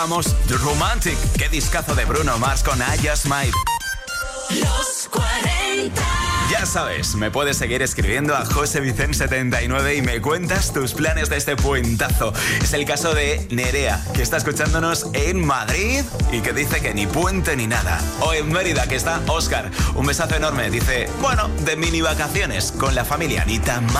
Vamos, The Romantic. Qué discazo de Bruno Mars con I Just Might. Los 40. Ya sabes, me puedes seguir escribiendo a josevicen79 y me cuentas tus planes de este puentazo. Es el caso de Nerea, que está escuchándonos en Madrid y que dice que ni puente ni nada. O en Mérida, que está Óscar. Un besazo enorme. Dice, bueno, de mini vacaciones con la familia, ni tan mal.